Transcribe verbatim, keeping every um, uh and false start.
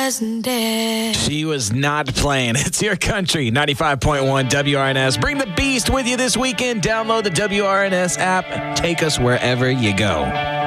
wasn't dead. She was not playing. It's Your Country, ninety-five point one W R N S. Bring the beast with you this weekend. Download the W R N S app. Take us wherever you go.